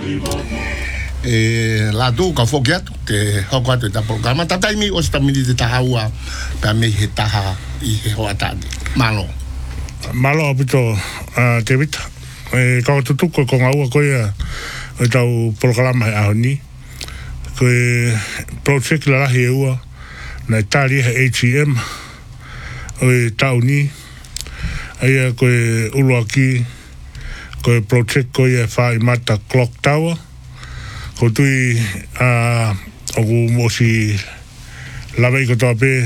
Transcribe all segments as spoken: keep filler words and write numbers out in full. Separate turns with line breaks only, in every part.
E la tu ka foki atu ke hoko atu ta programa ta taimi o sta mini te tahaua pa me he taha i he hoa tani malo
malo apito uh, te vita e ka tutuko ko ngaua ko ia e tau programa e ahoni ko e project la lahi e ua na itali he H E M o e tau ni aia ko e uluaki ko e project ko ia whai mata clock tower ko tui a uh, o mosi lawe ko toa pe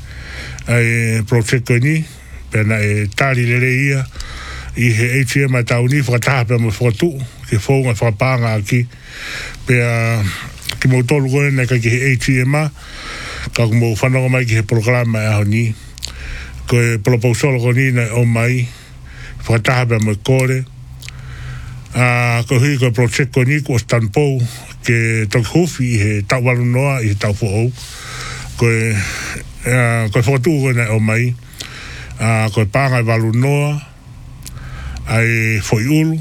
ai project ko ni pena e tali lele ia i he H E M a tau ni whakataha pe mo whakatu ke whaunga whakapanga aki pe a ki mo tolu koe na ka ki he H E M a ka mo whanonga mai ki he programa e aho ni ko e polopausolo ko ni na o mai whakataha pe mo kore a ko hui ko project ko ni ko stanpou ke tok hufi he tau walu noa i tau fo ko e ko whakatu ko na o mai a ko panga walu noa ai foi ulu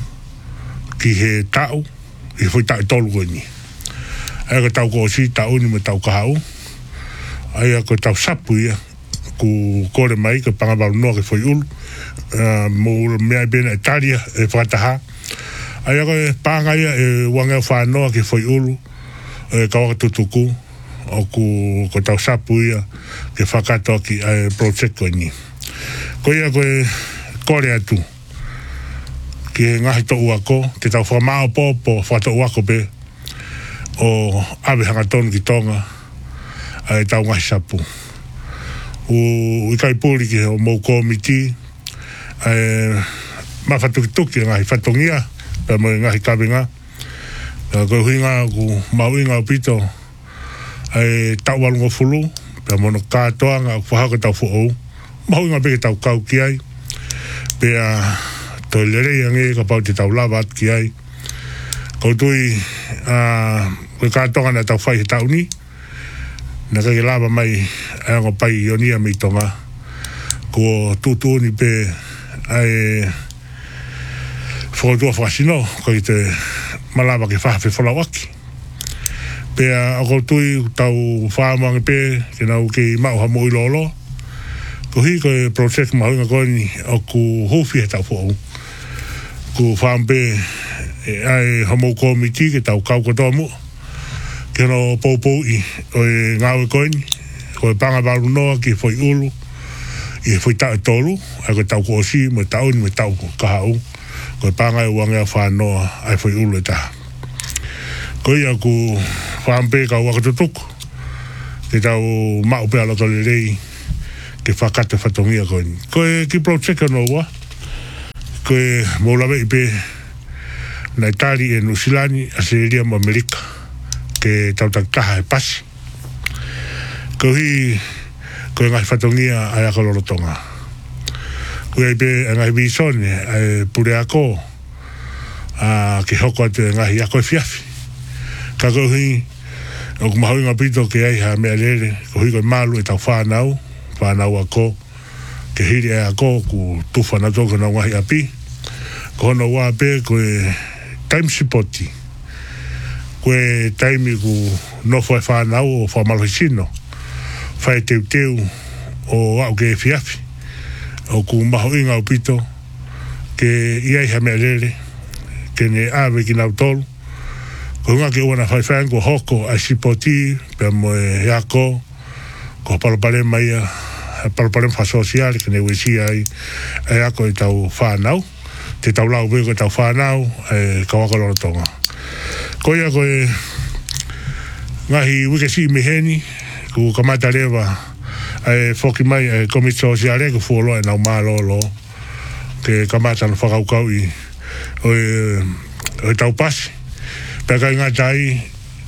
ki he tau i foi tau tolu ko ni ai ko tau ko si tau ni me tau kahau ai ko tau sapu ia ku kore mai ko panga walu noa ki foi ulu mo mea bena Italia e whakataha ai ko panga ia e wanga whanoa ki foi ulu e ka waka tutuku o ku ko tau sapu ia ke whakato ki ai project ko ni ko ia ko kore atu ki ngahi to uako ke tau whamao popo whato uako pe o awe hangatonu ki tonga ai tau ngahi sapu u ikai pūri ki o mou komiti ai ma whatuki ngahi whatongia pe mo ngahi kawenga ko huinga ku mauinga o pito ai tau walungo fulu pe mono katoanga whahako tau fuou mauinga pe ke tau kau ki ai pe a to lere yange ka pau te tau lava at ki ai ko tui a ko katoanga na tau whai he tau ni na ka ke lava mai ango pai ionia mi tonga ko tutu ni pe ai fōtua whasino ko i te malava ke whawhi whalawaki pe a ako tui tau whaamanga pe ke nau ke mau hamo i lolo ko hi ko e project mahuinga koini o ku hufi he tau whau ku whaampe ai hamo komiti ke tau kau katoa mu ke no poupou i o e ngawe koini ko e panga waru noa ki foi ulu i foi tau e tolu ai ko tau ko osi me tau ni me tau ko kahau ko panga e wanga whanoa ai foi ulu e taha ko ia ku whampe ka waka tutuku ke tau mau pe aloto le rei ke whakate whatongia ko ni ko e ki project no wa ko e moulawe i pe na Itali e Nusilani a Seria mo Amerika ke tau taktaha e pasi ko hi ko e ngai whatongia ai ako lorotonga ua i pe ngai visone ai pure ako a ke hoko atu ngai ako e fiafi ka ko hui o ku mahuinga pito ke ai ha mea lere ko hui ko malu e tau whanau whanau ako ke hiri e ako ku tufa na toko na ngahi api ko hono wā pe ko e time sipoti ko e taimi ku nofo e whanau o whamalohisino whae teu teu o au ke e fiafi o ku maho inga o pito ke iai ha mea lere ke ne awe ki nau tolu ko nga ke wana whai whaen ko hoko a sipoti pe mo e ako ko palopale mai a palopale wha sosiale ke ne wesi ai e ako e tau whanau te tau lau veo ko tau whanau e kawaka lorotonga ko ia ko e ngahi wike si miheni ku kamata lewa e foki mai e komiti sosiale ko fuolo e nau malolo ke kamata na whakaukau i o e, o e tau pasi peka inga tai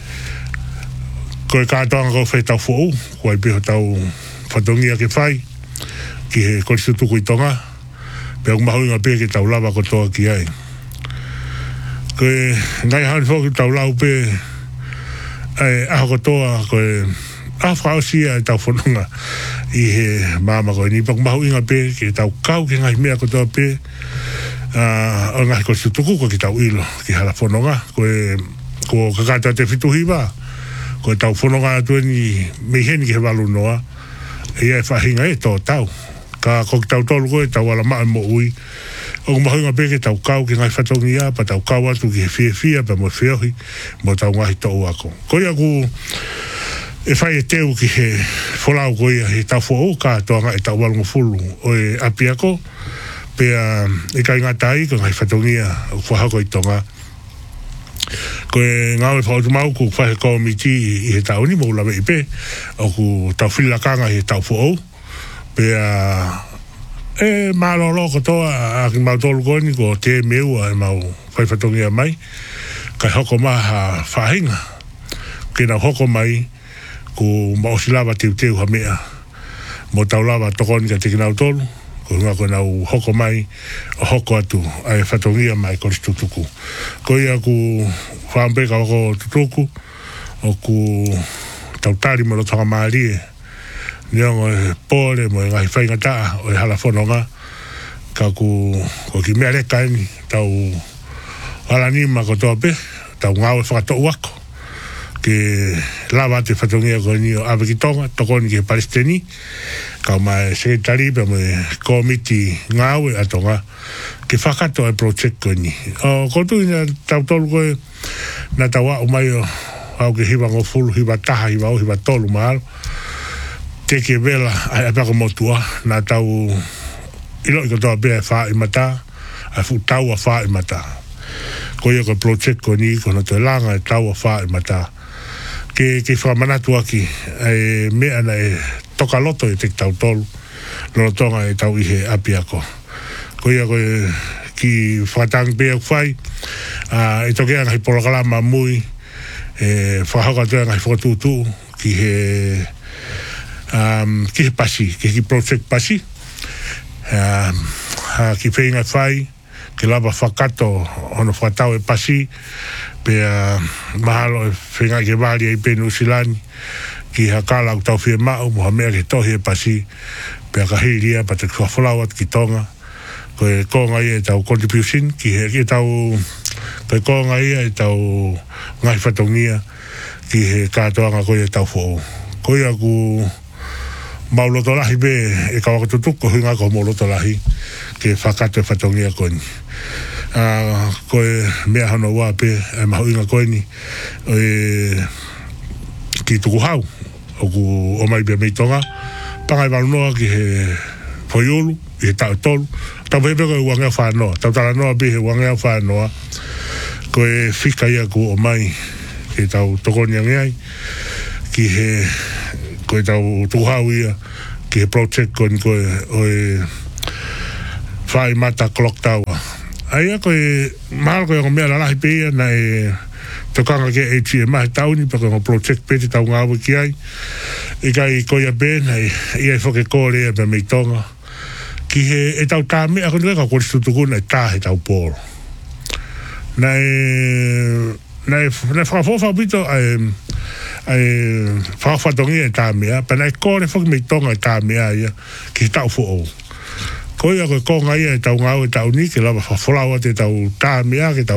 ko e kātoanga ko whai tau fōu ko e piho tau whatongia ke whai ki he korisu tuku i tonga peka umahu inga pe ke tau lava ko toa ki ai ko e ngai hane whoki tau lau pe e aho ko toa ko e aho whaosia e tau whanunga i he mama ko e ni peka umahu inga pe ke tau kau ke ngai mea ko toa pe a uh, ngai ko tuku ko ki tau ilo ki hala fononga ko e ko kakata te fituhiwa ko tau fononga tu ni me hen ki valu noa e e fahinga e to tau ka ko tau tolu ko tau ala ma mo ui o mahunga pe ke tau kau ki ngai fatongia pa tau kau atu ki fie fie pa mo fiohi mo tau ngai to ako ko ia ku e fai e teu ki he folau ko ia he tau fo ka to ngai tau walu fulu o e apiako pe e kai ngatai ko ngai fatongia o fa ko i tonga ko e ngau e whautu mau ku whahe komiti i he tau ni mo lawe i pe o ku tau whilakanga i he tau fo pe a e malolo ko toa a ki mau tolu koni ko te meua e mau whaifatongia mai kai hoko maha whahinga ke na hoko mai ko maosilawa teu teu ha mea mo tau lawa tokoni ka te kinau tolu ko hunga ko nau hoko mai o hoko atu a e whatongia mai ko tutuku ko ia ku whaambeka ko tutuku o ku tautari mo lo tonga maarie Niongo e pole mo e ngai whaingata o e hala whanonga ka ku ko ki mea reka ni tau alanima ko toa pe tau ngau e whakato uako ke lava te whatongia ko ni o awe ki tonga toko ni ke palestini ka mai sekretari pe mo e komiti ngau e atonga ke whakato e project ko ni o kotu ina tau tolu ko e na tau au mai o au ke hiwa ngofulu hiwa taha hiwa o hiwa tolu mahalo te ke vela a pako motua na tau ilo i kotoa bea wha i mata a fu tau a wha i mata ko ia ko project ko ni ko na to langa e tau a wha i mata ke ke wha manatu aki e mea na e toka loto e te tau tolu lono tonga e tau ihe api ako ko ia ko e ki whatang bea kwhai e toke anga hi polokalama mui e whahaka te anga hi whakatutu ki he um ki pasi ki ki project pasi um ha ki feinga fai ke lava whakato ono whatau e pasi pe uh, mahalo e whenga ke wali e penu silani ki hakala u tau whie mau moha mea ke tohi e pasi pe ka hiria pa te kua whalawat ki tonga ko e konga ia e tau contribution ki he ki tau ko e konga ia e tau ngai whatongia ki he katoanga ko e tau fo ko ia ku mauloto lahi be e kawa katutuko hinga ko mauloto lahi ke whakato e whatongia koni uh, ko e mea hano wā pe e mahu inga koni e ki tuku hau o ku o mai bea meitonga pangai walunoa ki he whaiolu i he tau tolu tau pepe ko e wangea whanoa tau tala noa be he wangea whanoa ko e whika ia ku o mai ke tau tokonia ngeai ki he ko e tau tuhau ia ki he project ko ni ko e o e whai mata clock tower aia ko e mahal ko e o mea lalahi pe ia na e tokanga ke e tia mahi tau ni pa ko e project pe te tau ngawa ki ai e kai ko ia be na e ia e whake kore e me meitonga ki he e tau tā mea ko ni ka kore stutukuna e tā he tau poro na e na e na e whakafofa bito a e ai whawhatongia e tā mea, pa nei kore whaki mei tonga e tā mea ia, ki tau fo o. Ko ia koe konga ia e tau ngau e tau ni, ke lawa whawholawa te tau tā mea, ke tau